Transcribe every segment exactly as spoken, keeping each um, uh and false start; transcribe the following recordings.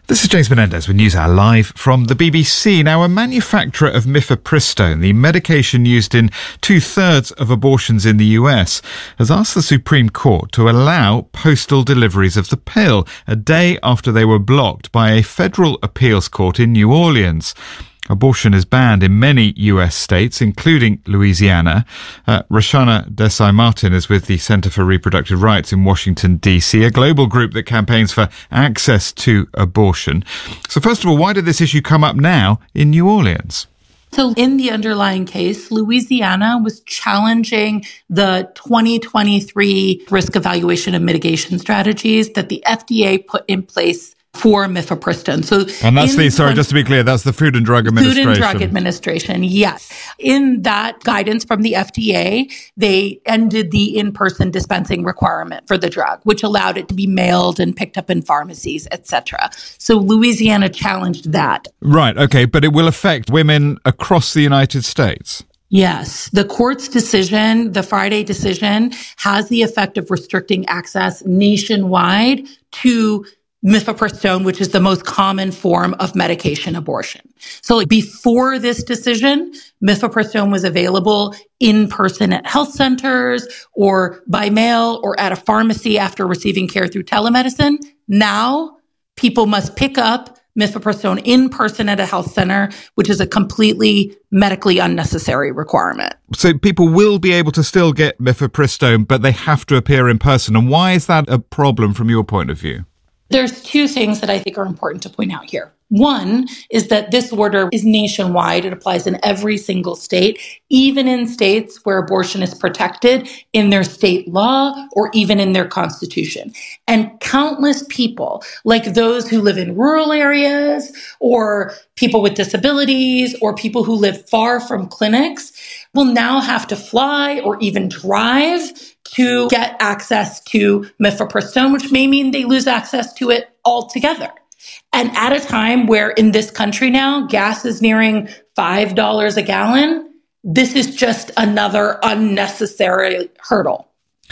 This is James Menendez with NewsHour live from the B B C. Now, a manufacturer of mifepristone, the medication used in two-thirds of abortions in the U S, has asked the Supreme Court to allow postal deliveries of the pill a day after they were blocked by a federal appeals court in New Orleans. Abortion is banned in many U S states, including Louisiana. Uh, Roshana Desai-Martin is with the Center for Reproductive Rights in Washington, D C, a global group that campaigns for access to abortion. So first of all, why did this issue come up now in New Orleans? So in the underlying case, Louisiana was challenging the twenty twenty-three risk evaluation and mitigation strategies that the F D A put in place for mifepristone. So, and that's the, sorry, just to be clear, that's the Food and Drug Administration. Food and Drug Administration, yes. In that guidance from the F D A, they ended the in-person dispensing requirement for the drug, which allowed it to be mailed and picked up in pharmacies, et cetera. So Louisiana challenged that. Right, okay, but it will affect women across the United States. Yes. The court's decision, the Friday decision, has the effect of restricting access nationwide to mifepristone, which is the most common form of medication abortion. So like before this decision, mifepristone was available in person at health centers or by mail or at a pharmacy after receiving care through telemedicine. Now, people must pick up mifepristone in person at a health center, which is a completely medically unnecessary requirement. So people will be able to still get mifepristone, but they have to appear in person. And why is that a problem from your point of view? There's two things that I think are important to point out here. One is that this order is nationwide. It applies in every single state, even in states where abortion is protected in their state law or even in their constitution. And countless people, like those who live in rural areas or people with disabilities or people who live far from clinics, will now have to fly or even drive to get access to mifepristone, which may mean they lose access to it altogether. And at a time where in this country now, gas is nearing five dollars a gallon, this is just another unnecessary hurdle.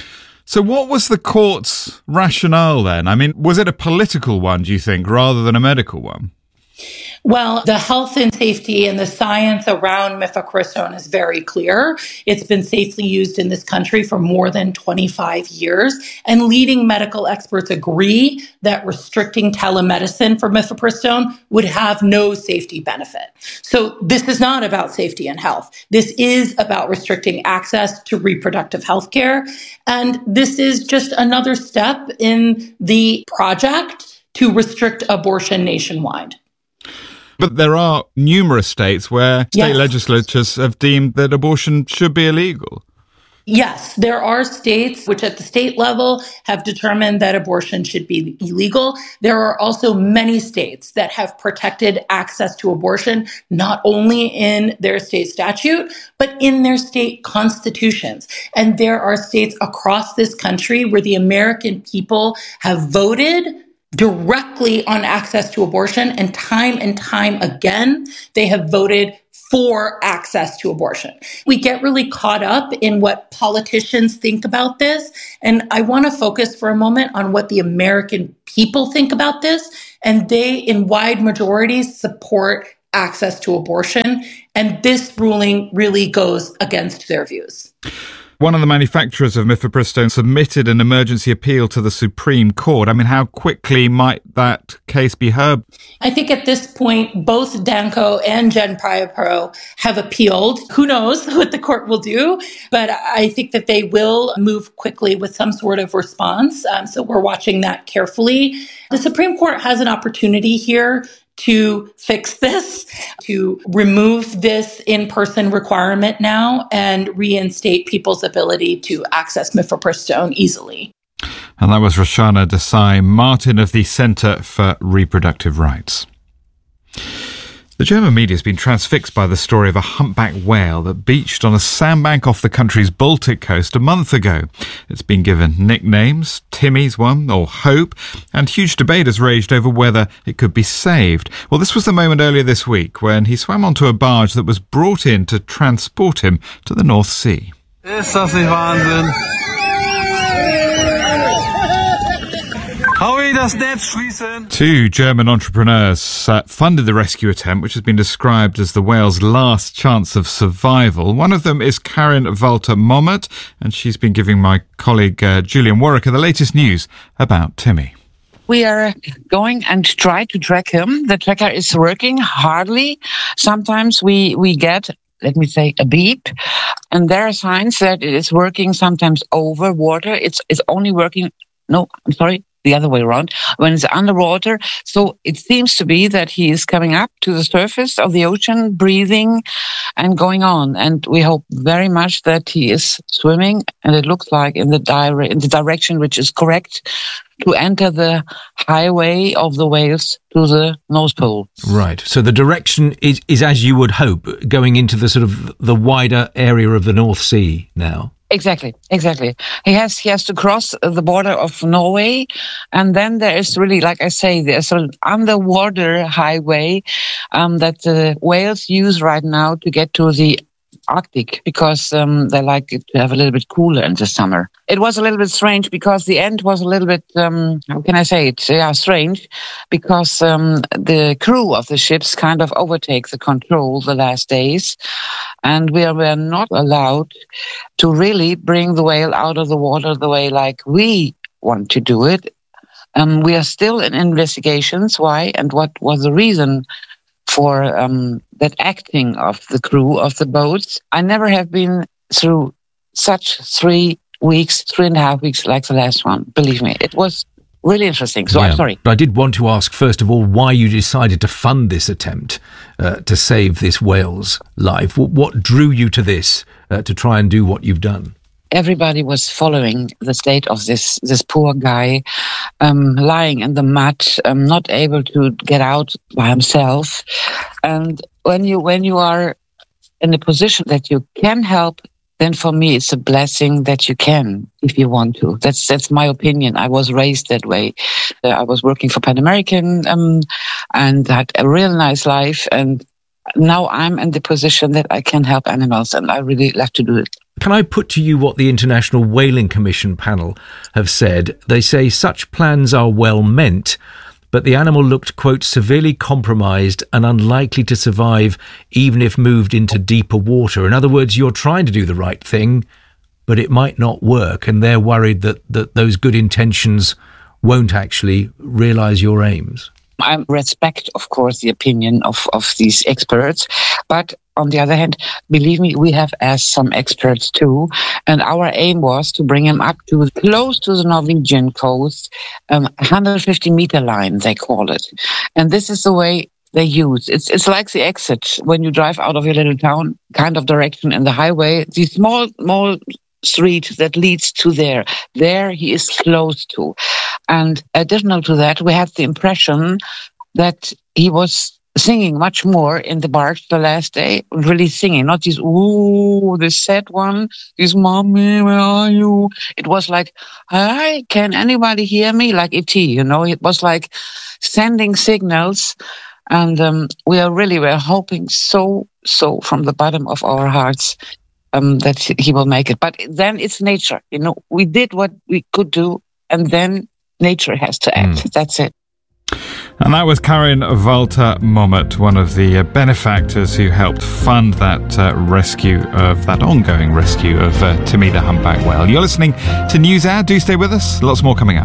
So what was the court's rationale then? I mean, was it a political one, do you think, rather than a medical one? Well, the health and safety and the science around mifepristone is very clear. It's been safely used in this country for more than twenty-five years, and leading medical experts agree that restricting telemedicine for mifepristone would have no safety benefit. So this is not about safety and health. This is about restricting access to reproductive health care, and this is just another step in the project to restrict abortion nationwide. But there are numerous states where state yes. legislatures have deemed that abortion should be illegal. Yes, there are states which at the state level have determined that abortion should be illegal. There are also many states that have protected access to abortion, not only in their state statute, but in their state constitutions. And there are states across this country where the American people have voted directly on access to abortion, and time and time again, they have voted for access to abortion. We get really caught up in what politicians think about this, and I want to focus for a moment on what the American people think about this, and they, in wide majorities, support access to abortion, and this ruling really goes against their views. One of the manufacturers of mifepristone submitted an emergency appeal to the Supreme Court. I mean, how quickly might that case be heard? I think at this point, both Danco and GenPriaPro have appealed. Who knows what the court will do? But I think that they will move quickly with some sort of response. Um, so we're watching that carefully. The Supreme Court has an opportunity here to fix this, to remove this in-person requirement now and reinstate people's ability to access mifepristone easily. And that was Roshana Desai-Martin of the Center for Reproductive Rights. The German media has been transfixed by the story of a humpback whale that beached on a sandbank off the country's Baltic coast a month ago. It's been given nicknames, Timmy's one, or Hope, and huge debate has raged over whether it could be saved. Well, this was the moment earlier this week when he swam onto a barge that was brought in to transport him to the North Sea. Ist das nicht Wahnsinn? Howie, das Netz schließen. Two German entrepreneurs uh, funded the rescue attempt, which has been described as the whale's last chance of survival. One of them is Karin Walter Mommert, and she's been giving my colleague uh, Julian Warwicker the latest news about Timmy. We are going and try to track him. The tracker is working hardly. Sometimes we, we get, let me say, a beep, and there are signs that it is working sometimes over water. It's, it's only working, no, I'm sorry, the other way around, when it's underwater. So it seems to be that he is coming up to the surface of the ocean, breathing and going on. And we hope very much that he is swimming, and it looks like in the, dire- in the direction which is correct to enter the highway of the whales to the North Pole. Right. So the direction is, is as you would hope, going into the sort of the wider area of the North Sea now. Exactly, exactly. He has he has to cross the border of Norway, and then there is really, like I say, there's an underwater highway um, that the whales use right now to get to the Arctic, because um, they like it to have a little bit cooler in the summer. It was a little bit strange because the end was a little bit, um, how can I say it? Yeah, strange, because um, the crew of the ships kind of overtake the control the last days, and we were not allowed to really bring the whale out of the water the way like we want to do it. Um, we are still in investigations. Why and what was the reason for um, that acting of the crew of the boats. I never have been through such three weeks, three and a half weeks like the last one. Believe me, it was really interesting. So yeah, I'm sorry. But I did want to ask, first of all, why you decided to fund this attempt uh, to save this whale's life. What, what drew you to this, uh, to try and do what you've done? Everybody was following the state of this this poor guy, um, lying in the mud, um, not able to get out by himself. And when you when you are in a position that you can help, then for me it's a blessing that you can, if you want to. That's that's my opinion. I was raised that way. Uh, I was working for Pan American um, and had a real nice life, and now I'm in the position that I can help animals, and I really love to do it. Can I put to you what the International Whaling Commission panel have said? They say such plans are well meant, but the animal looked, quote, severely compromised and unlikely to survive even if moved into deeper water. In other words, you're trying to do the right thing, but it might not work, and they're worried that, that those good intentions won't actually realise your aims. I respect, of course, the opinion of, of these experts, but on the other hand, believe me, we have asked some experts too, and our aim was to bring him up to close to the Norwegian coast, um, one hundred fifty meter line, they call it. And this is the way they use. It's it's like the exit when you drive out of your little town kind of direction in the highway, the small, small street that leads to there. There he is close to. And additional to that, we had the impression that he was singing much more in the barge the last day, really singing, not this, ooh, this sad one, this mommy, where are you? It was like, hi, can anybody hear me? Like E T, you know, it was like sending signals. And um, we are really, we're hoping so, so from the bottom of our hearts um, that he will make it. But then it's nature, you know, we did what we could do, and then nature has to act. Mm. That's it. And that was Karin Walter Mommert, one of the uh, benefactors who helped fund that uh, rescue of that ongoing rescue of uh, Timmy the humpback whale. You're listening to NewsHour. Do stay with us. Lots more coming up.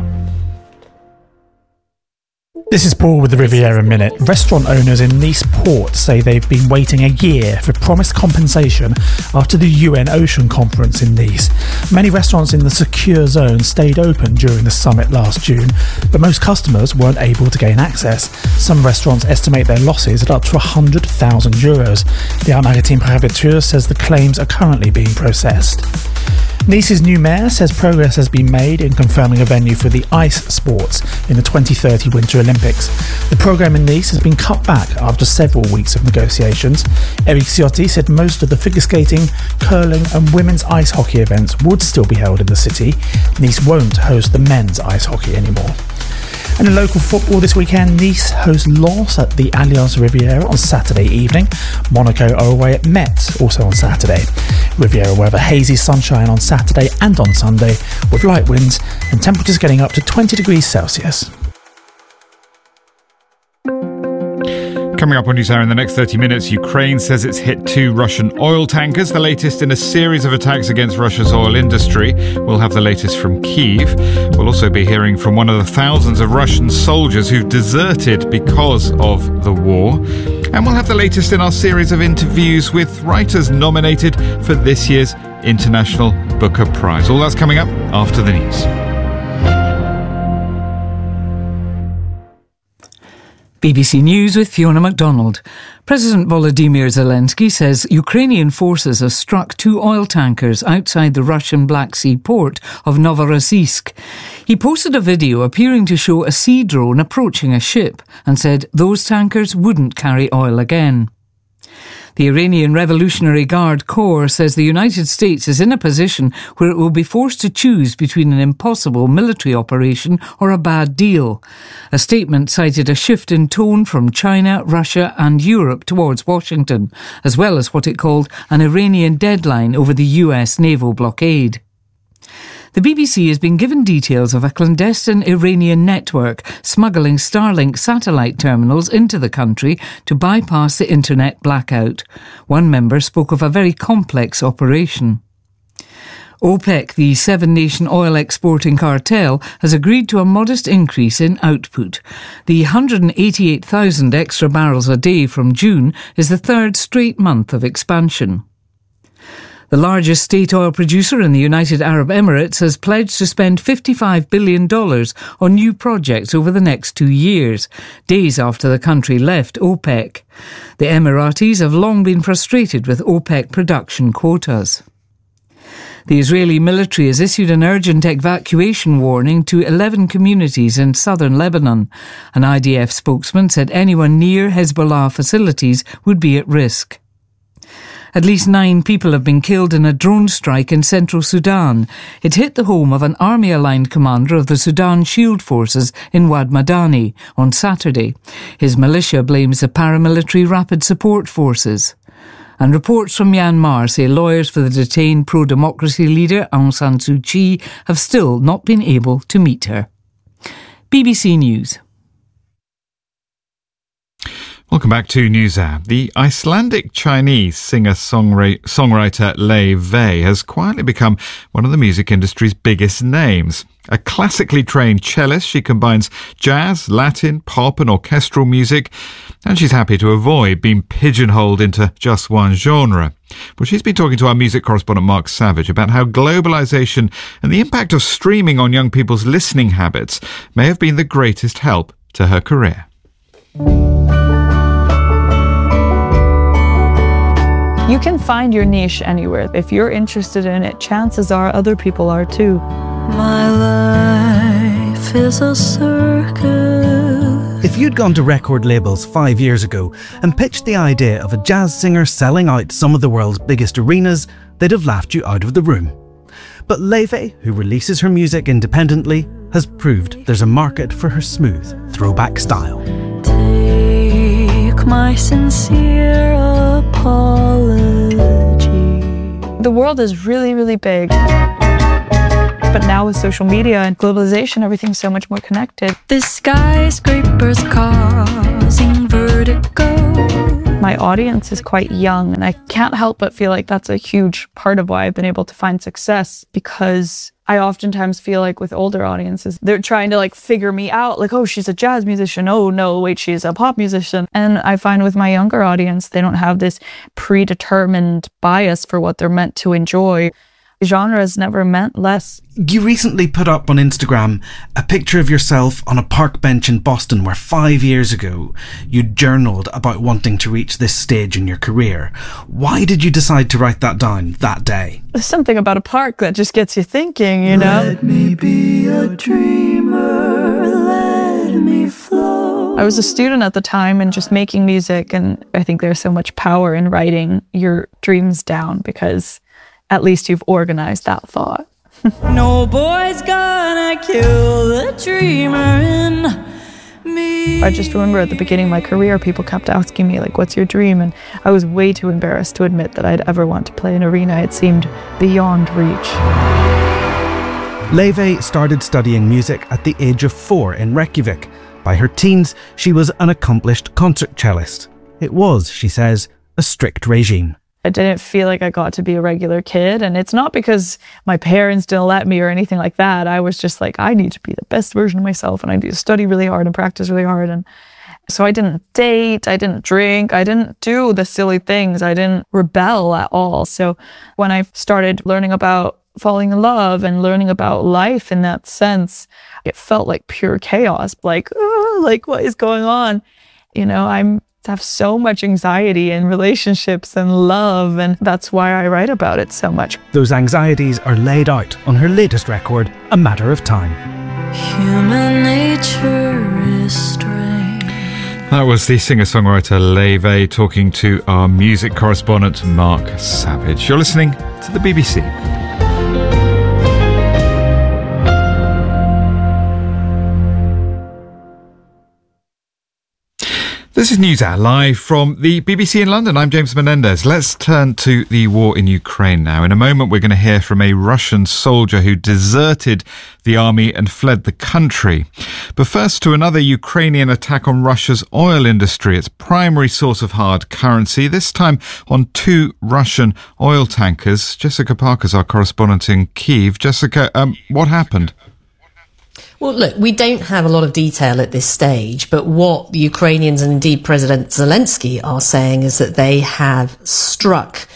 This is Paul with the Riviera Minute. Restaurant owners in Nice Port say they've been waiting a year for promised compensation after the U N Ocean Conference in Nice. Many restaurants in the secure zone stayed open during the summit last June, but most customers weren't able to gain access. Some restaurants estimate their losses at up to one hundred thousand euros. The Alpes-Maritimes Préfecture says the claims are currently being processed. Nice's new mayor says progress has been made in confirming a venue for the ice sports in the twenty thirty Winter Olympics. The programme in Nice has been cut back after several weeks of negotiations. Eric Ciotti said most of the figure skating, curling and women's ice hockey events would still be held in the city. Nice won't host the men's ice hockey anymore. And in local football this weekend, Nice host Lens at the Allianz Riviera on Saturday evening. Monaco are away at Metz, also on Saturday. Riviera will have a hazy sunshine on Saturday and on Sunday, with light winds and temperatures getting up to twenty degrees Celsius. Coming up on NewsHour in the next thirty minutes, Ukraine says it's hit two Russian oil tankers, the latest in a series of attacks against Russia's oil industry. We'll have the latest from Kyiv. We'll also be hearing from one of the thousands of Russian soldiers who've deserted because of the war. And we'll have the latest in our series of interviews with writers nominated for this year's International Booker Prize. All that's coming up after the news. B B C News with Fiona MacDonald. President Volodymyr Zelensky says Ukrainian forces have struck two oil tankers outside the Russian Black Sea port of Novorossiysk. He posted a video appearing to show a sea drone approaching a ship and said those tankers wouldn't carry oil again. The Iranian Revolutionary Guard Corps says the United States is in a position where it will be forced to choose between an impossible military operation or a bad deal. A statement cited a shift in tone from China, Russia and Europe towards Washington, as well as what it called an Iranian deadline over the U S naval blockade. The B B C has been given details of a clandestine Iranian network smuggling Starlink satellite terminals into the country to bypass the internet blackout. One member spoke of a very complex operation. OPEC, the seven-nation oil exporting cartel, has agreed to a modest increase in output. The one hundred eighty-eight thousand extra barrels a day from June is the third straight month of expansion. The largest state oil producer in the United Arab Emirates has pledged to spend fifty-five billion dollars on new projects over the next two years, days after the country left OPEC. The Emiratis have long been frustrated with OPEC production quotas. The Israeli military has issued an urgent evacuation warning to eleven communities in southern Lebanon. An I D F spokesman said anyone near Hezbollah facilities would be at risk. At least nine people have been killed in a drone strike in central Sudan. It hit the home of an army-aligned commander of the Sudan Shield Forces in Wad Madani on Saturday. His militia blames the paramilitary Rapid Support Forces. And reports from Myanmar say lawyers for the detained pro-democracy leader Aung San Suu Kyi have still not been able to meet her. B B C News. Welcome back to NewsHour. The Icelandic-Chinese singer-songwriter Lei Vey has quietly become one of the music industry's biggest names. A classically trained cellist, she combines jazz, Latin, pop and orchestral music, and she's happy to avoid being pigeonholed into just one genre. Well, she's been talking to our music correspondent Mark Savage about how globalisation and the impact of streaming on young people's listening habits may have been the greatest help to her career. You can find your niche anywhere. If you're interested in it, chances are other people are too. My life is a circus. If you'd gone to record labels five years ago and pitched the idea of a jazz singer selling out some of the world's biggest arenas, they'd have laughed you out of the room. But Lei Vey, who releases her music independently, has proved there's a market for her smooth throwback style. Take my sincere apology. The world is really, really big. But now with social media and globalization, everything's so much more connected. The skyscrapers causing vertigo. My audience is quite young, and I can't help but feel like that's a huge part of why I've been able to find success, because I oftentimes feel like with older audiences, they're trying to like figure me out, like, oh, she's a jazz musician. Oh, no, wait, she's a pop musician. And I find with my younger audience, they don't have this predetermined bias for what they're meant to enjoy. Genre has never meant less. You recently put up on Instagram a picture of yourself on a park bench in Boston where five years ago you journaled about wanting to reach this stage in your career. Why did you decide to write that down that day? There's something about a park that just gets you thinking, you know? Let me be a dreamer, let me flow. I was a student at the time and just making music, and I think there's so much power in writing your dreams down, because at least you've organized that thought. No boy's gonna kill the dreamer in me. I just remember at the beginning of my career, people kept asking me, like, what's your dream? And I was way too embarrassed to admit that I'd ever want to play an arena. It seemed beyond reach. Lei Vey started studying music at the age of four in Reykjavik, By her teens, she was an accomplished concert cellist. It was, she says, a strict regime. I didn't feel like I got to be a regular kid. And it's not because my parents didn't let me or anything like that. I was just like, I need to be the best version of myself, and I need to study really hard and practice really hard. And so I didn't date, I didn't drink, I didn't do the silly things. I didn't rebel at all. So when I started learning about falling in love and learning about life in that sense, it felt like pure chaos. Like, oh, like what is going on? You know, I'm have so much anxiety in relationships and love, and that's why I write about it so much. Those anxieties are laid out on her latest record, A Matter of Time. Human nature is strange. That was the singer-songwriter Laufey talking to our music correspondent Mark Savage. You're listening to the B B C. This is News Hour live from the B B C in London. I'm James Menendez. Let's turn to the war in Ukraine now. In a moment, we're going to hear from a Russian soldier who deserted the army and fled the country. But first, to another Ukrainian attack on Russia's oil industry, its primary source of hard currency, this time on two Russian oil tankers. Jessica Parker's our correspondent in Kyiv. Jessica, um, what happened? Well, look, we don't have a lot of detail at this stage, but what the Ukrainians and indeed President Zelensky are saying is that they have struck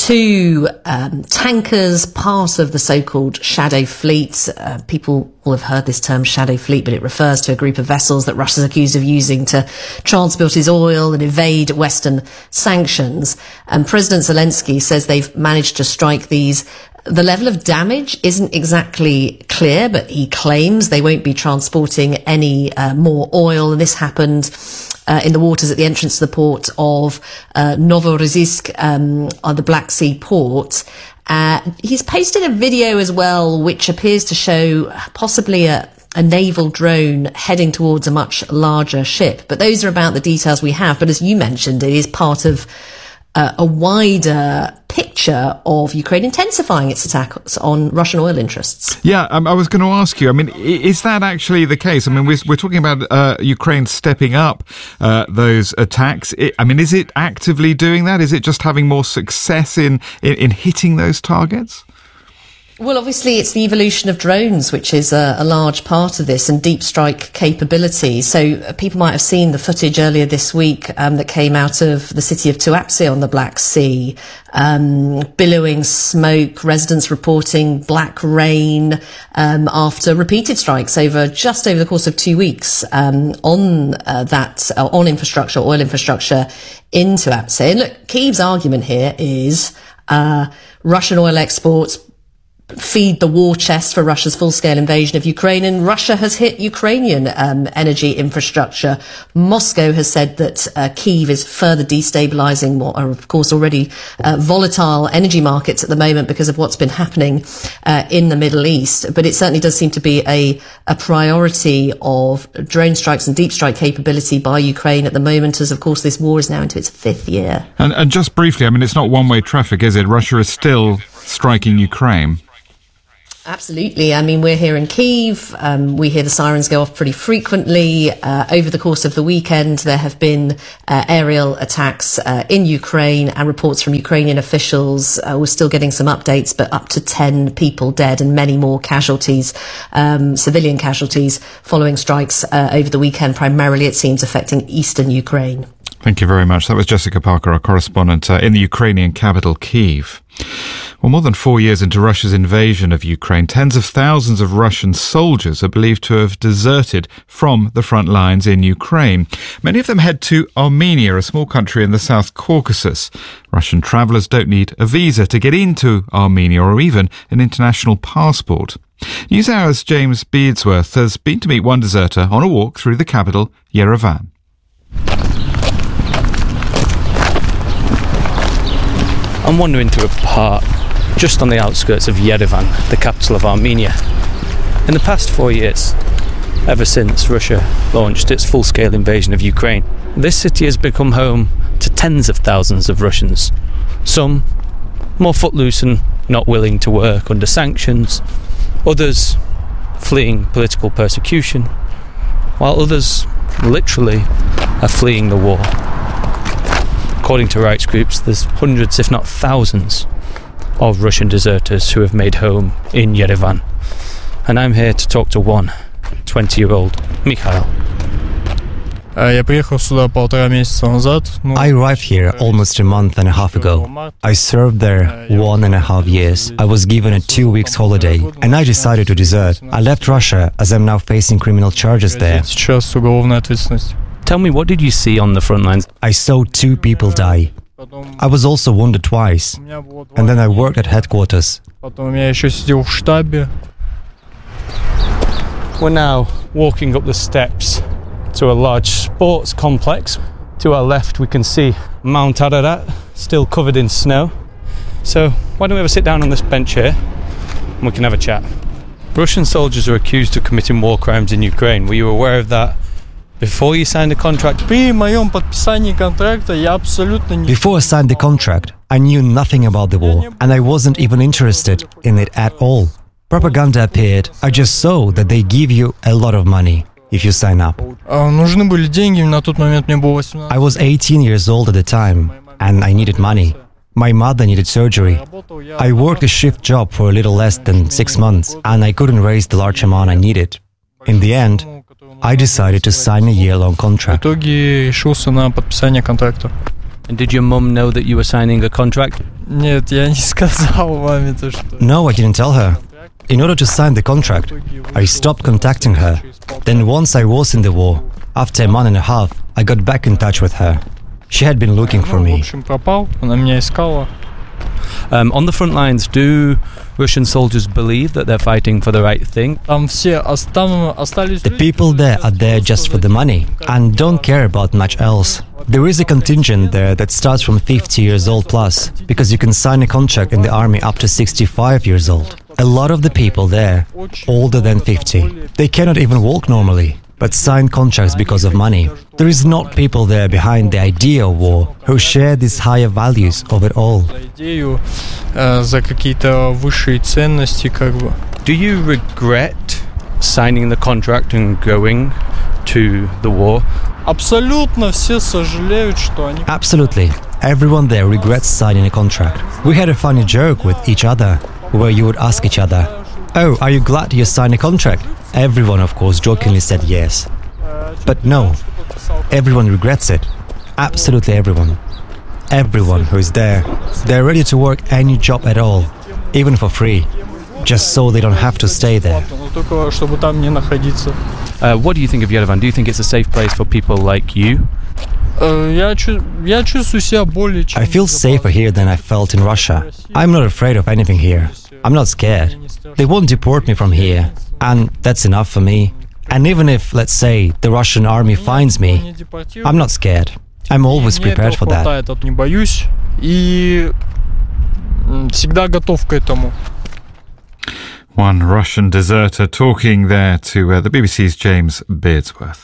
two um, tankers, part of the so-called Shadow Fleet. Uh, people will have heard this term Shadow Fleet, but it refers to a group of vessels that Russia's accused of using to transport its oil and evade Western sanctions. And President Zelensky says they've managed to strike these. The level of damage isn't exactly clear, but he claims they won't be transporting any uh, more oil. And this happened uh, in the waters at the entrance to the port of uh, Novorossiysk um, on the Black Sea port. Uh, he's posted a video as well, which appears to show possibly a a naval drone heading towards a much larger ship. But those are about the details we have. But as you mentioned, it is part of Uh, a wider picture of Ukraine intensifying its attacks on Russian oil interests. Yeah, um, I was going to ask you, I mean, is that actually the case? I mean, we're, we're talking about uh, Ukraine stepping up uh, those attacks. It, I mean, is it actively doing that? Is it just having more success in, in, in hitting those targets? Well, obviously, it's the evolution of drones, which is a, a large part of this, and deep strike capability. So uh, people might have seen the footage earlier this week um, that came out of the city of Tuapse on the Black Sea, um, billowing smoke, residents reporting black rain um, after repeated strikes over just over the course of two weeks um, on uh, that, uh, on infrastructure, oil infrastructure in Tuapse. And look, Kyiv's argument here is uh, Russian oil exports feed the war chest for Russia's full-scale invasion of Ukraine, and Russia has hit Ukrainian um, energy infrastructure. Moscow has said that uh, Kyiv is further destabilizing what are, of course, already uh, volatile energy markets at the moment because of what's been happening uh, in the Middle East. But it certainly does seem to be a, a priority of drone strikes and deep strike capability by Ukraine at the moment, as, of course, this war is now into its fifth year. And, and just briefly, I mean, it's not one-way traffic, is it? Russia is still striking Ukraine. Absolutely. I mean, we're here in Kyiv. Um, we hear the sirens go off pretty frequently. Uh, over the course of the weekend, there have been uh, aerial attacks uh, in Ukraine, and reports from Ukrainian officials. Uh, we're still getting some updates, but up to ten people dead and many more casualties, um, civilian casualties following strikes uh, over the weekend, primarily, it seems, affecting eastern Ukraine. Thank you very much. That was Jessica Parker, our correspondent uh, in the Ukrainian capital, Kyiv. Well, more than four years into Russia's invasion of Ukraine, tens of thousands of Russian soldiers are believed to have deserted from the front lines in Ukraine. Many of them head to Armenia, a small country in the South Caucasus. Russian travellers don't need a visa to get into Armenia or even an international passport. NewsHour's James Beardsworth has been to meet one deserter on a walk through the capital, Yerevan. I'm wandering through a park just on the outskirts of Yerevan, the capital of Armenia. In the past four years, ever since Russia launched its full-scale invasion of Ukraine, this city has become home to tens of thousands of Russians. Some more footloose and not willing to work under sanctions, others fleeing political persecution, while others literally are fleeing the war. According to rights groups, there's hundreds, if not thousands, of Russian deserters who have made home in Yerevan. And I'm here to talk to one, twenty-year-old Mikhail. I arrived here almost a month and a half ago. I served there one and a half years. I was given a two weeks holiday and I decided to desert. I left Russia as I'm now facing criminal charges there. Tell me, what did you see on the front lines? I saw two people die. I was also wounded twice. And then I worked at headquarters. We're now walking up the steps to a large sports complex. To our left we can see Mount Ararat, still covered in snow. So why don't we have a sit down on this bench here and we can have a chat. Russian soldiers are accused of committing war crimes in Ukraine. Were you aware of that before you signed the contract? Before I signed the contract, I knew nothing about the war and I wasn't even interested in it at all. Propaganda appeared. I just saw that they give you a lot of money if you sign up. I was eighteen years old at the time and I needed money. My mother needed surgery. I worked a shift job for a little less than six months and I couldn't raise the large amount I needed. In the end, I decided to sign a year-long contract. And did your mum know that you were signing a contract? No, I didn't tell her. In order to sign the contract, I stopped contacting her. Then once I was in the war, after a month and a half, I got back in touch with her. She had been looking for me. Um, on the front lines, do Russian soldiers believe that they're fighting for the right thing? The people there are there just for the money and don't care about much else. There is a contingent there that starts from fifty years old plus, because you can sign a contract in the army up to sixty-five years old. A lot of the people there, older than fifty, they cannot even walk normally, but sign contracts because of money. There is not people there behind the idea of war who share these higher values of it all. Do you regret signing the contract and going to the war? Absolutely. Everyone there regrets signing a contract. We had a funny joke with each other, where you would ask each other, "Oh, are you glad you signed a contract?" Everyone, of course, jokingly said yes. But no, everyone regrets it. Absolutely everyone. Everyone who is there, they're ready to work any job at all, even for free, just so they don't have to stay there. Uh, what do you think of Yerevan? Do you think it's a safe place for people like you? I feel safer here than I felt in Russia. I'm not afraid of anything here. I'm not scared. They won't deport me from here, and that's enough for me. And even if, let's say, the Russian army finds me, I'm not scared. I'm always prepared for that. One Russian deserter talking there to uh, the B B C's James Beardsworth.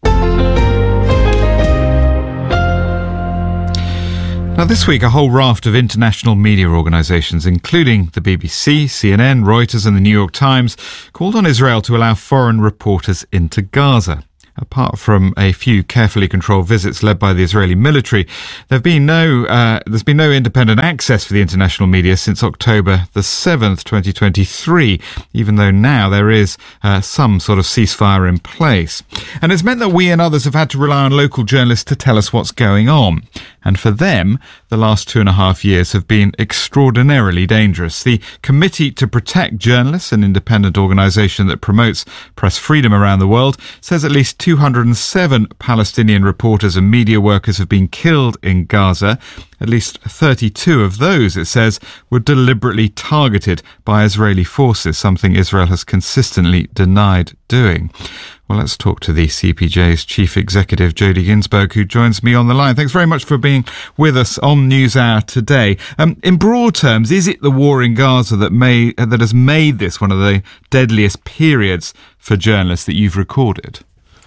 Now, this week, a whole raft of international media organisations, including the B B C, C N N, Reuters and the New York Times, called on Israel to allow foreign reporters into Gaza. Apart from a few carefully controlled visits led by the Israeli military, there've been no, uh, there's been no independent access for the international media since October the seventh, twenty twenty-three, even though now there is uh, some sort of ceasefire in place. And it's meant that we and others have had to rely on local journalists to tell us what's going on. And for them, the last two and a half years have been extraordinarily dangerous. The Committee to Protect Journalists, an independent organisation that promotes press freedom around the world, says at least two hundred seven Palestinian reporters and media workers have been killed in Gaza. At least thirty-two of those, it says, were deliberately targeted by Israeli forces, something Israel has consistently denied doing. Well, let's talk to the C P J's chief executive, Jody Ginsberg, who joins me on the line. Thanks very much for being with us on NewsHour today. Um, in broad terms, is it the war in Gaza that may uh, that has made this one of the deadliest periods for journalists that you've recorded?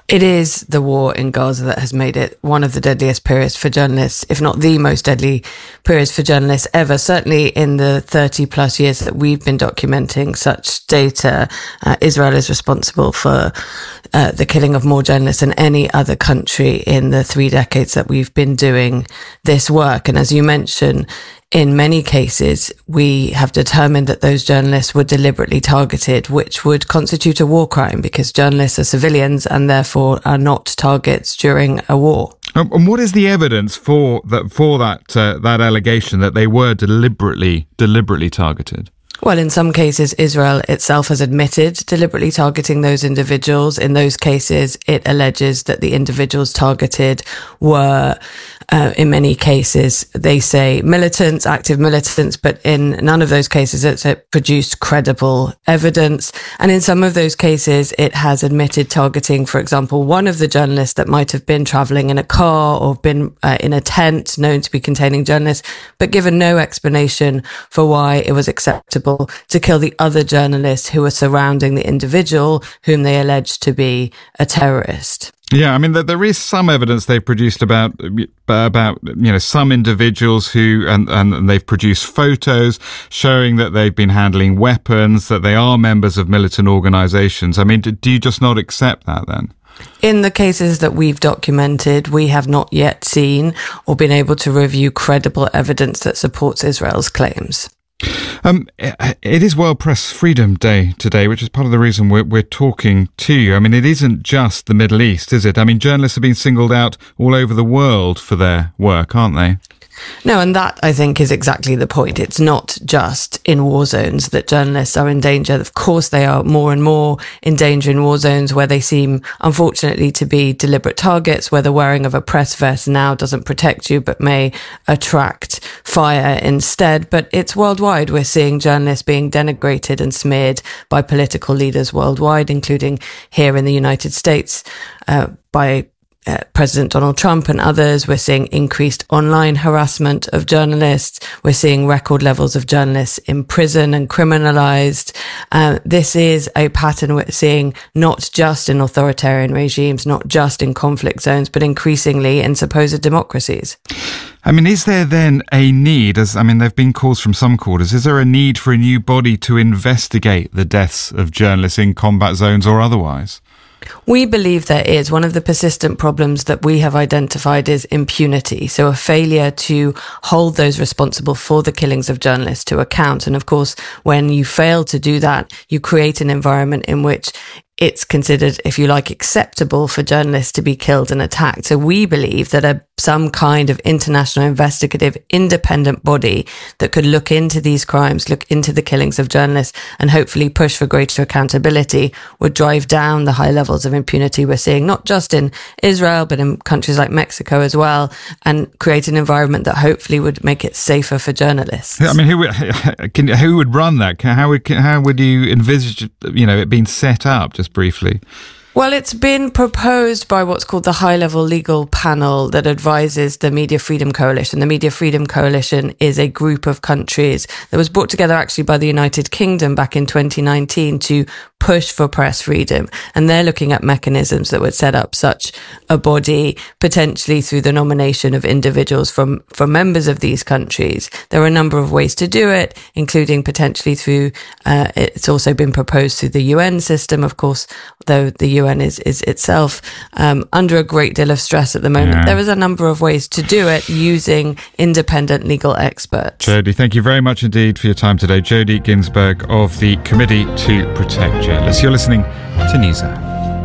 It is the war in Gaza that has made it one of the deadliest periods for journalists, if not the most deadly periods for journalists ever. Certainly in the thirty plus years that we've been documenting such data, uh, Israel is responsible for uh, the killing of more journalists than any other country in the three decades that we've been doing this work. And as you mentioned, in many cases, we have determined that those journalists were deliberately targeted, which would constitute a war crime because journalists are civilians and therefore are not targets during a war. Um, and what is the evidence for that for that uh, that allegation that they were deliberately deliberately targeted? Well, in some cases, Israel itself has admitted deliberately targeting those individuals. In those cases, it alleges that the individuals targeted were, uh, in many cases, they say militants, active militants, but in none of those cases, it's it produced credible evidence. And in some of those cases, it has admitted targeting, for example, one of the journalists that might have been traveling in a car or been uh, in a tent known to be containing journalists, but given no explanation for why it was acceptable to kill the other journalists who were surrounding the individual whom they alleged to be a terrorist. Yeah, I mean, there is some evidence they've produced about, about, you know, some individuals who, and, and they've produced photos showing that they've been handling weapons, that they are members of militant organizations. I mean, do you just not accept that then? In the cases that we've documented, we have not yet seen or been able to review credible evidence that supports Israel's claims. Um, it is World Press Freedom Day today, which is part of the reason we're, we're talking to you. I mean, it isn't just the Middle East, is it? I mean, journalists have been singled out all over the world for their work, aren't they? No, and that, I think, is exactly the point. It's not just in war zones that journalists are in danger. Of course, they are more and more in danger in war zones where they seem, unfortunately, to be deliberate targets, where the wearing of a press vest now doesn't protect you, but may attract fire instead. But it's worldwide. We're seeing journalists being denigrated and smeared by political leaders worldwide, including here in the United States, uh, by Uh, President Donald Trump and others. We're seeing increased online harassment of journalists. We're seeing record levels of journalists in prison and criminalized. Uh, this is a pattern we're seeing not just in authoritarian regimes, not just in conflict zones, but increasingly in supposed democracies. I mean, is there then a need, as I mean, there have been calls from some quarters, is there a need for a new body to investigate the deaths of journalists in combat zones or otherwise? We believe there is. One of the persistent problems that we have identified is impunity. So a failure to hold those responsible for the killings of journalists to account. And of course, when you fail to do that, you create an environment in which it's considered, if you like, acceptable for journalists to be killed and attacked. So we believe that a some kind of international investigative independent body that could look into these crimes, look into the killings of journalists, and hopefully push for greater accountability would drive down the high levels of impunity we're seeing, not just in Israel, but in countries like Mexico as well, and create an environment that hopefully would make it safer for journalists. I mean, who would, can, who would run that? How would, how would you envisage, you know, it being set up, just briefly? Well, it's been proposed by what's called the high-level legal panel that advises the Media Freedom Coalition. The Media Freedom Coalition is a group of countries that was brought together actually by the United Kingdom back in twenty nineteen to push for press freedom. And they're looking at mechanisms that would set up such a body, potentially through the nomination of individuals from, from members of these countries. There are a number of ways to do it, including potentially through, uh, it's also been proposed through the U N system, of course, though the U N is, is itself um, under a great deal of stress at the moment. Yeah. There is a number of ways to do it using independent legal experts. Jodie, thank you very much indeed for your time today. Jodie Ginsberg of the Committee to Protect Journalists. You're listening to Newshour.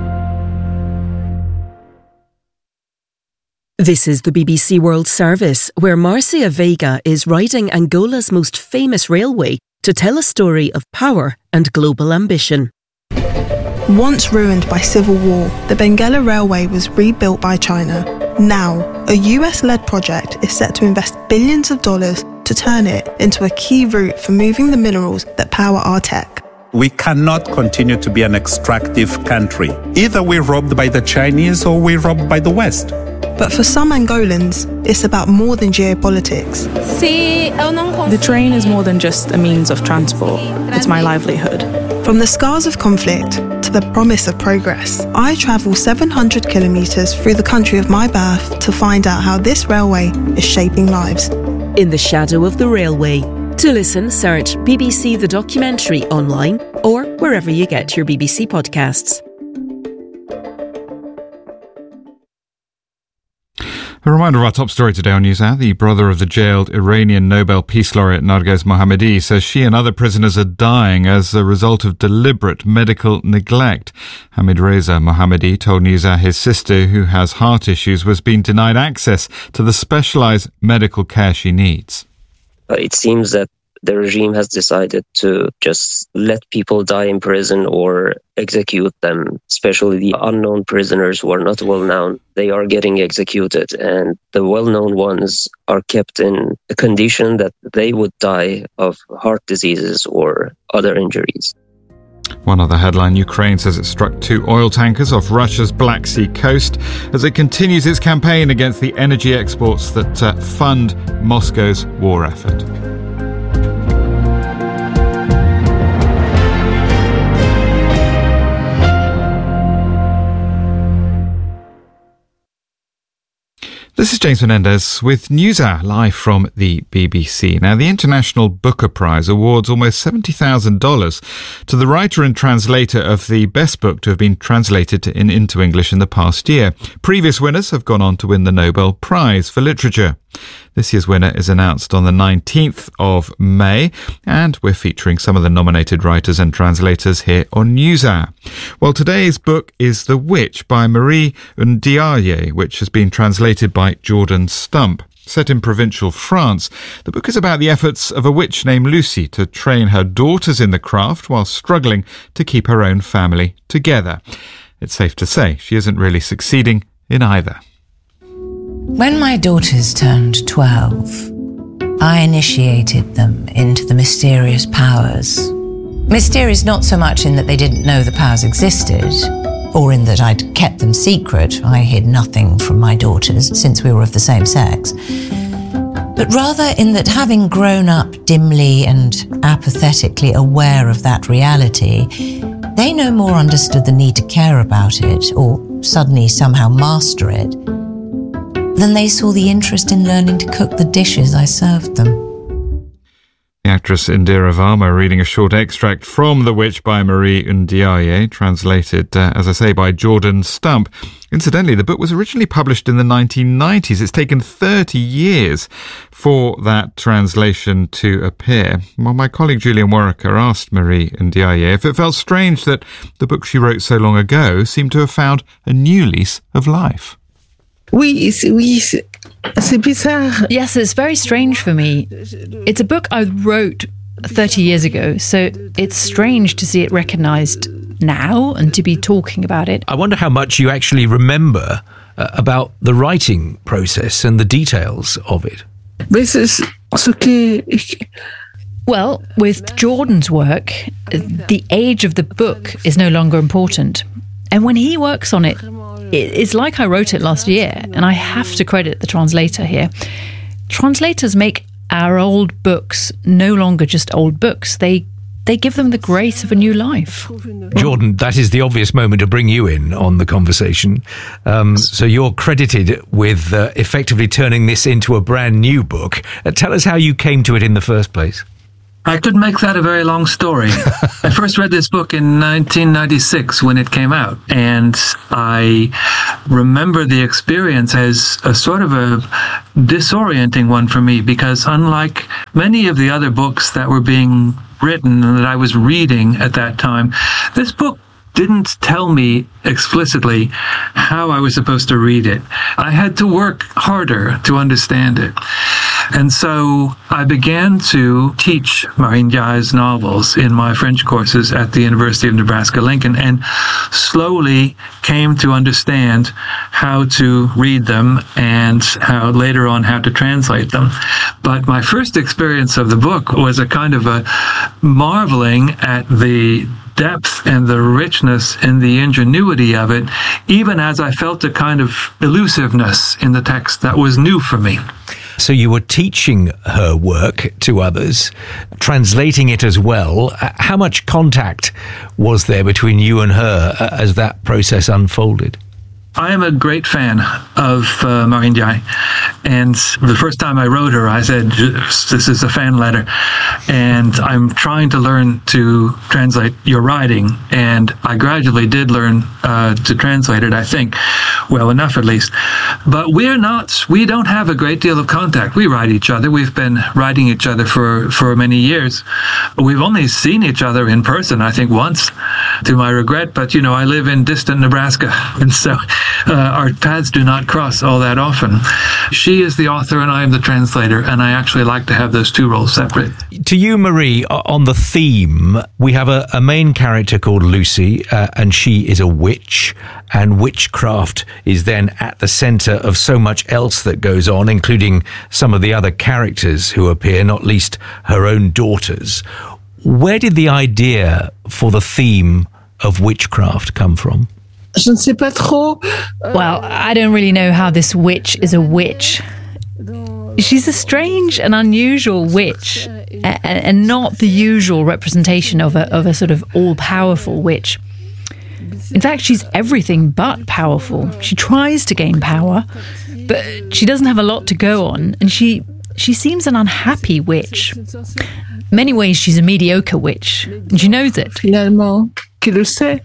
This is the B B C World Service, where Marcia Vega is riding Angola's most famous railway to tell a story of power and global ambition. Once ruined by civil war, the Benguela Railway was rebuilt by China. Now, a U S-led project is set to invest billions of dollars to turn it into a key route for moving the minerals that power our tech. We cannot continue to be an extractive country. Either we're robbed by the Chinese or we're robbed by the West. But for some Angolans, it's about more than geopolitics. The train is more than just a means of transport. It's my livelihood. From the scars of conflict to the promise of progress. I travel seven hundred kilometres through the country of my birth to find out how this railway is shaping lives. In the Shadow of the Railway. To listen, search B B C The Documentary online or wherever you get your B B C podcasts. A reminder of our top story today on NewsHour. The brother of the jailed Iranian Nobel Peace Laureate Narges Mohammadi says she and other prisoners are dying as a result of deliberate medical neglect. Hamid Reza Mohammadi told NewsHour his sister, who has heart issues, was being denied access to the specialised medical care she needs. It seems that the regime has decided to just let people die in prison or execute them, especially the unknown prisoners who are not well known. They are getting executed, and the well-known ones are kept in a condition that they would die of heart diseases or other injuries. One other headline, Ukraine says it struck two oil tankers off Russia's Black Sea coast as it continues its campaign against the energy exports that uh, fund Moscow's war effort. This is James Menendez with NewsHour, live from the B B C. Now, the International Booker Prize awards almost seventy thousand dollars to the writer and translator of the best book to have been translated in, into English in the past year. Previous winners have gone on to win the Nobel Prize for Literature. This year's winner is announced on the nineteenth of May, and we're featuring some of the nominated writers and translators here on NewsHour. Well, today's book is The Witch by Marie Ndiaye, which has been translated by Jordan Stump. Set in provincial France, the book is about the efforts of a witch named Lucy to train her daughters in the craft while struggling to keep her own family together. It's safe to say she isn't really succeeding in either. When my daughters turned twelve, I initiated them into the mysterious powers. Mysterious not so much in that they didn't know the powers existed, or in that I'd kept them secret. I hid nothing from my daughters since we were of the same sex. But rather in that, having grown up dimly and apathetically aware of that reality, they no more understood the need to care about it, or suddenly somehow master it, than they saw the interest in learning to cook the dishes I served them. The actress Indira Varma reading a short extract from The Witch by Marie Ndiaye, translated, uh, as I say, by Jordan Stump. Incidentally, the book was originally published in the nineteen nineties. It's taken thirty years for that translation to appear. Well, my colleague Julian Warwicker asked Marie Ndiaye if it felt strange that the book she wrote so long ago seemed to have found a new lease of life. Oui, oui, c'est bizarre. Yes, it's very strange for me. It's a book I wrote thirty years ago, so it's strange to see it recognised now and to be talking about it. I wonder how much you actually remember uh, about the writing process and the details of it. This is okay. Well, with Jordan's work, the age of the book is no longer important. And when he works on it, it's like I wrote it last year, and I have to credit the translator here. Translators make our old books no longer just old books. They they give them the grace of a new life. Jordan, that is the obvious moment to bring you in on the conversation. Um, so you're credited with uh, effectively turning this into a brand new book. Uh, tell us how you came to it in the first place. I could make that a very long story. I first read this book in nineteen ninety-six when it came out, and I remember the experience as a sort of a disorienting one for me, because unlike many of the other books that were being written and that I was reading at that time, this book didn't tell me explicitly how I was supposed to read it. I had to work harder to understand it. And so I began to teach Marie Ndiaye's novels in my French courses at the University of Nebraska-Lincoln, and slowly came to understand how to read them and how later on how to translate them. But my first experience of the book was a kind of a marveling at the depth and the richness and the ingenuity of it, even as I felt a kind of elusiveness in the text that was new for me. So you were teaching her work to others, translating it as well. How much contact was there between you and her as that process unfolded? I am a great fan of uh, Marie Ndiaye, and the first time I wrote her, I said, this is a fan letter, and I'm trying to learn to translate your writing, and I gradually did learn uh, to translate it, I think, well enough at least. But we're not, we don't have a great deal of contact. We write each other. We've been writing each other for, for many years. We've only seen each other in person, I think, once, to my regret, but, you know, I live in distant Nebraska, and so Uh, our paths do not cross all that often. She is the author and I am the translator, and I actually like to have those two roles separate. To you, Marie, on the theme, we have a, a main character called Lucy, uh, and she is a witch, and witchcraft is then at the centre of so much else that goes on, including some of the other characters who appear, not least her own daughters. Where did the idea for the theme of witchcraft come from? Je ne sais pas trop. Well, I don't really know how this witch is a witch. She's a strange and unusual witch, and not the usual representation of a, of a sort of all-powerful witch. In fact, she's everything but powerful. She tries to gain power, but she doesn't have a lot to go on, and she she seems an unhappy witch. In many ways, she's a mediocre witch, and she knows it. Finalement, qui le sait.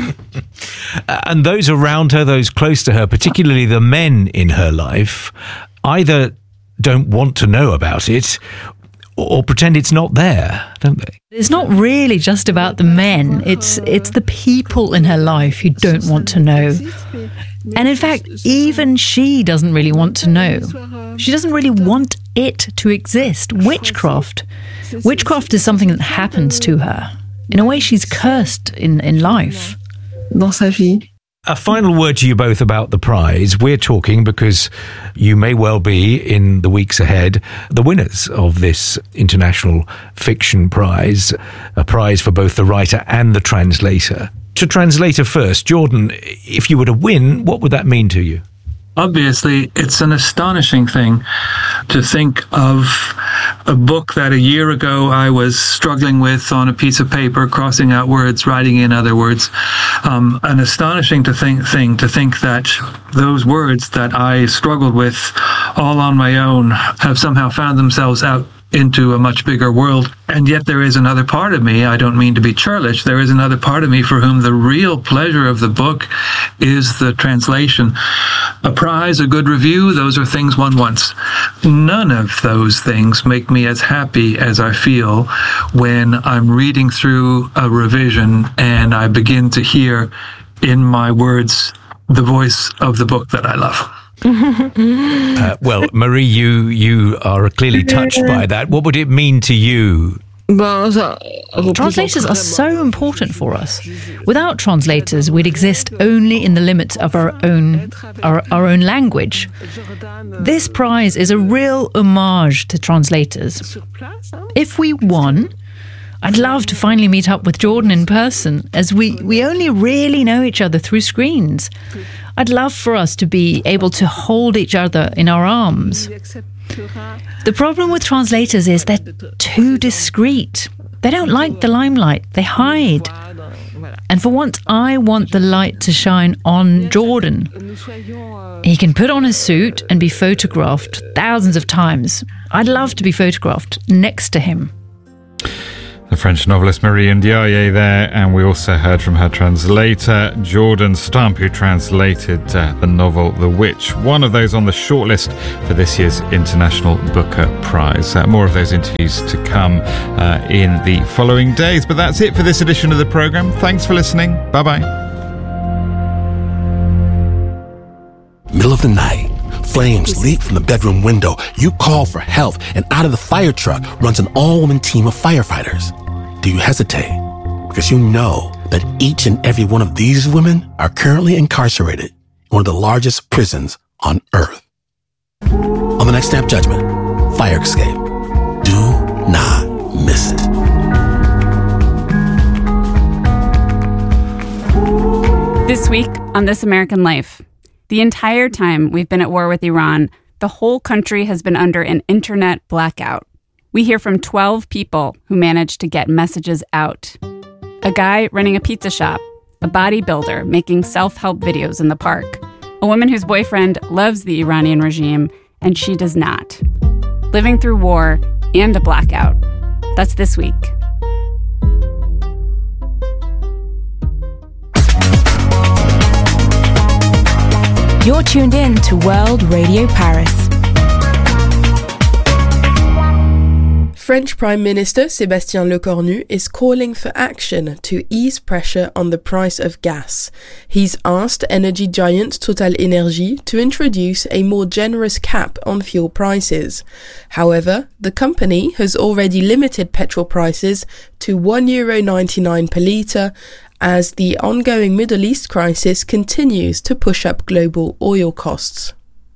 And those around her, those close to her, particularly the men in her life, either don't want to know about it or pretend it's not there, don't they? It's not really just about the men. It's it's the people in her life who don't want to know. And in fact, even she doesn't really want to know. She doesn't really want it to exist. Witchcraft. Witchcraft is something that happens to her. In a way, she's cursed in, in life. Dans sa vie. A final word to you both about the prize. We're talking because you may well be, in the weeks ahead, the winners of this International Fiction Prize, a prize for both the writer and the translator. To translator first, Jordan, if you were to win, what would that mean to you? Obviously, it's an astonishing thing to think of a book that a year ago I was struggling with on a piece of paper, crossing out words, writing in other words. Um, an astonishing to think, thing to think that those words that I struggled with all on my own have somehow found themselves out into a much bigger world. And yet there is another part of me, I don't mean to be churlish, there is another part of me for whom the real pleasure of the book is the translation. A prize, a good review, those are things one wants. None of those things make me as happy as I feel when I'm reading through a revision and I begin to hear in my words the voice of the book that I love. uh, well, Marie, you you are clearly touched by that. What would it mean to you? Translators are so important for us. Without translators, we'd exist only in the limits of our own our, our own language. This prize is a real homage to translators. If we won, I'd love to finally meet up with Jordan in person, as we, we only really know each other through screens. I'd love for us to be able to hold each other in our arms. The problem with translators is they're too discreet. They don't like the limelight. They hide. And for once, I want the light to shine on Jordan. He can put on a suit and be photographed thousands of times. I'd love to be photographed next to him. The French novelist Marie Ndiaye there, and we also heard from her translator Jordan Stump, who translated uh, the novel The Witch, one of those on the shortlist for this year's International Booker Prize. Uh, more of those interviews to come uh, in the following days. But that's it for this edition of the programme. Thanks for listening. Bye-bye. Middle of the night. Flames leap from the bedroom window. You call for help, and out of the fire truck runs an all-woman team of firefighters. Do you hesitate? Because you know that each and every one of these women are currently incarcerated in one of the largest prisons on Earth. On the next Snap Judgment, Fire Escape. Do not miss it. This week on This American Life. The entire time we've been at war with Iran, the whole country has been under an internet blackout. We hear from twelve people who managed to get messages out. A guy running a pizza shop, a bodybuilder making self-help videos in the park, a woman whose boyfriend loves the Iranian regime and she does not. Living through war and a blackout. That's this week. You're tuned in to World Radio Paris. French Prime Minister Sébastien Lecornu is calling for action to ease pressure on the price of gas. He's asked energy giant TotalEnergies to introduce a more generous cap on fuel prices. However, the company has already limited petrol prices to one euro ninety-nine per litre as the ongoing Middle East crisis continues to push up global oil costs.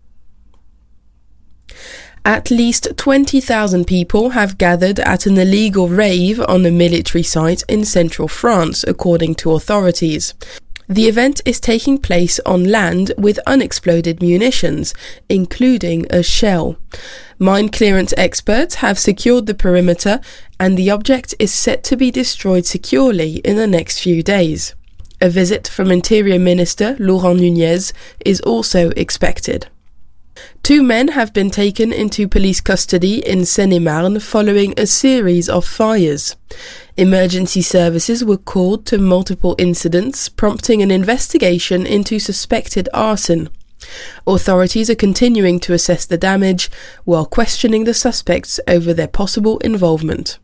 At least twenty thousand people have gathered at an illegal rave on a military site in central France, according to authorities. The event is taking place on land with unexploded munitions, including a shell. Mine clearance experts have secured the perimeter, and the object is set to be destroyed securely in the next few days. A visit from Interior Minister Laurent Nunez is also expected. Two men have been taken into police custody in Seine-et-Marne following a series of fires. Emergency services were called to multiple incidents, prompting an investigation into suspected arson. Authorities are continuing to assess the damage while questioning the suspects over their possible involvement.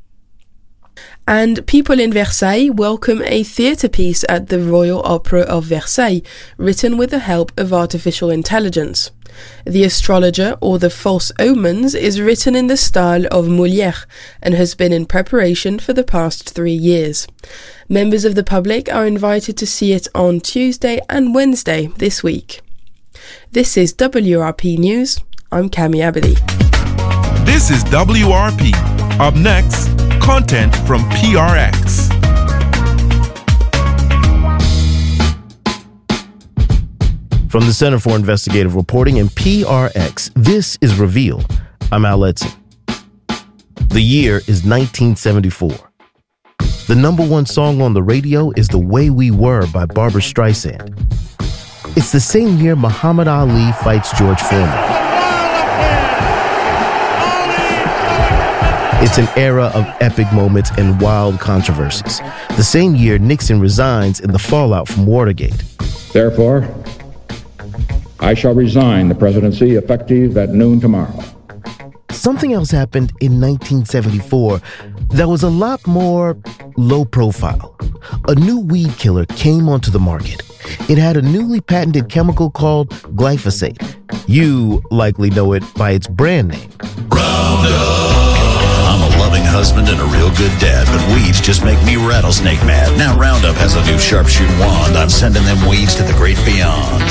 And people in Versailles welcome a theatre piece at the Royal Opera of Versailles, written with the help of artificial intelligence. The Astrologer, or the False Omens, is written in the style of Molière and has been in preparation for the past three years. Members of the public are invited to see it on Tuesday and Wednesday this week. This is W R P News. I'm Cami Abadi. This is W R P. Up next, content from P R X. From the Center for Investigative Reporting and P R X, this is Reveal. I'm Al Edson. The year is nineteen seventy-four. The number one song on the radio is The Way We Were by Barbra Streisand. It's the same year Muhammad Ali fights George Foreman. It's an era of epic moments and wild controversies. The same year Nixon resigns in the fallout from Watergate. Therefore, I shall resign the presidency effective at noon tomorrow. Something else happened in nineteen seventy-four that was a lot more low profile. A new weed killer came onto the market. It had a newly patented chemical called glyphosate. You likely know it by its brand name. Roundup. I'm a loving husband and a real good dad, but weeds just make me rattlesnake mad. Now Roundup has a new sharpshooter wand. I'm sending them weeds to the great beyond.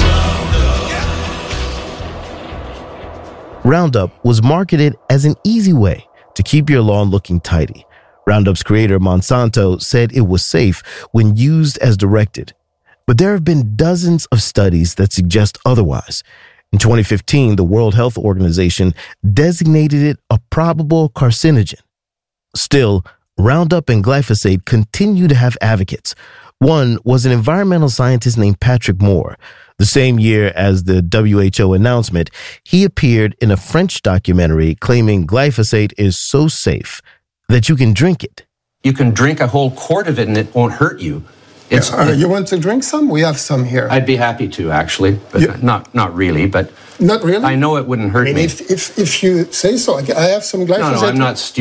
Roundup was marketed as an easy way to keep your lawn looking tidy. Roundup's creator, Monsanto, said it was safe when used as directed. But there have been dozens of studies that suggest otherwise. In twenty fifteen, the World Health Organization designated it a probable carcinogen. Still, Roundup and glyphosate continue to have advocates. One was an environmental scientist named Patrick Moore. The same year as the W H O announcement, he appeared in a French documentary claiming glyphosate is so safe that you can drink it. You can drink a whole quart of it and it won't hurt you. It's, uh, you want to drink some? We have some here. I'd be happy to, actually, but you, not not really. But not really. I know it wouldn't hurt I mean, me. If, if if you say so, I have some glyphosate. No, no, I'm not stupid.